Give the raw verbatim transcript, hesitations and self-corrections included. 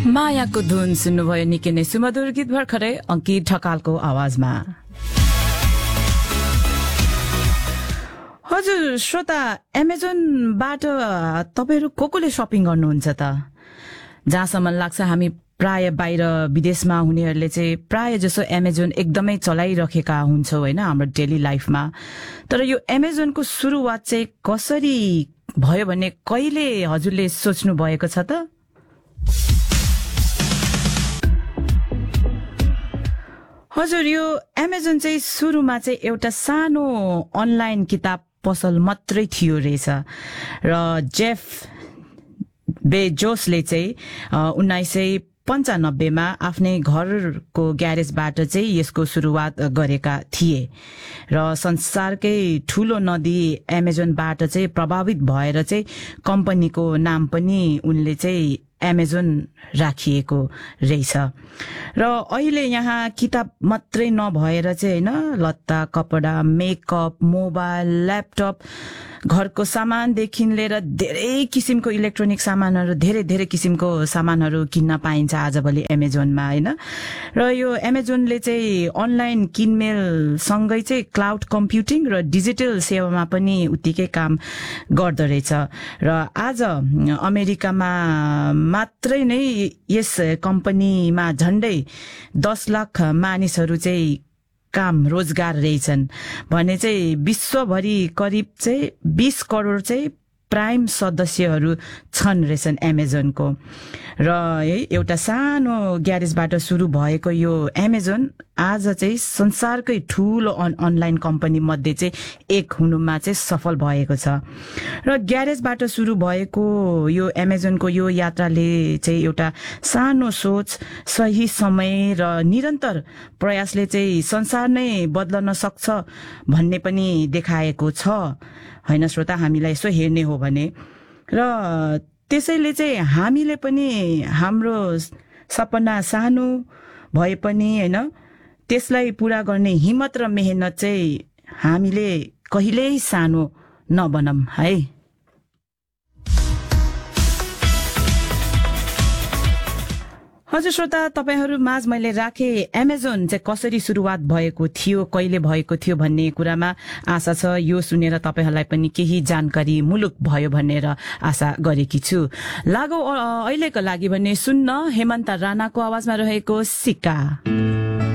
मायाको धुन सुन्नुभयो निकै नै सुमधुर गीत भर्खरै अंकित ढकालको आवाजमा। हजुर श्रोता, एमाजोनबाट तपाईहरु को कोले शपिङ गर्नुहुन्छ त? जहाँसम्म लाग्छ हामी प्राय बाहिर विदेशमा हुनेहरूले चाहिँ प्राय जसो एमाजोन एकदमै चलाइरहेका हुन्छौं हैन हाम्रो डेली लाइफमा। तर यो एमाजोनको सुरुवात चाहिँ कसरी भयो भन्ने कहिले हजुरले सोच्नु भएको छ त? हजुर, यो एमाजोन चाहिँ सुरुमा चाहिँ एउटा सानो अनलाइन किताब पसल मात्रै थियो रहेछ र जेफ बेजोसले चाहिँ उन्नाइस सय पन्चानब्बे मा आफ्नै घरको ग्यारेजबाट चाहिँ यसको सुरुवात गरेका थिए र संसारकै ठूलो नदी एमाजोनबाट चाहिँ प्रभावित भएर चाहिँ कम्पनीको नाम पनि उनले चाहिँ एमाजोन राखिएको रहेछ। र अहिले यहाँ किताब मात्रै नभएर चाहिँ हैन, लत्ता, कपडा, मेकअप, मोबाइल, ल्यापटप, घरको सामानदेखि लिएर धेरै किसिमको इलेक्ट्रोनिक सामानहरू, धेरै धेरै किसिमको सामानहरू किन्न पाइन्छ आजभोलि एमाजोनमा हैन। र यो एमाजोनले चाहिँ अनलाइन किनमेल सँगै चाहिँ क्लाउड कम्प्युटिङ र डिजिटल सेवामा पनि उत्तिकै काम गर्दो रहेछ। र आज अमेरिकामा मात्रै नै यस कम्पनीमा झण्डै दस लाख मानिसहरू चाहिँ काम रोजगार रहेछन् भने चाहिँ विश्वभरि करिब चाहिँ बीस करोड चाहिँ प्राइम सदस्यहरू छन् रहेछन् एमाजोनको। र है एउटा सानो ग्यारेजबाट सुरु भएको यो एमाजोन आज चाहिँ संसारकै ठूलो अनलाइन कम्पनी मध्ये चाहिँ एक हुनुमा चाहिँ सफल भएको छ। र ग्यारेजबाट सुरु भएको यो एमाजोनको यो यात्राले चाहिँ एउटा सानो सोच, सही समय र निरन्तर प्रयासले चाहिँ संसार नै बदल्न सक्छ भन्ने पनि देखाएको छ हैन श्रोता, हामीलाई यसो हेर्ने हो भने। र त्यसैले चाहिँ हामीले पनि हाम्रो सपना सानो भए पनि हैन, त्यसलाई पूरा गर्ने हिम्मत र मेहनत चाहिँ हामीले कहिल्यै सानो नबनौं है। हजुर श्रोता, तपाईहरु माझ मैले राखे एमाजोन चाहिँ कसरी सुरुवात भएको थियो, कहिले भएको थियो भन्ने कुरामा आशा छ यो सुनेर तपाईहरुलाई पनि केही जानकारी मुलुक भयो भनेर आशा गरेकी छु। लागौ अहिलेको लागि भने सुन्न हेमन्त राणाको आवाजमा रहेको सिक्का।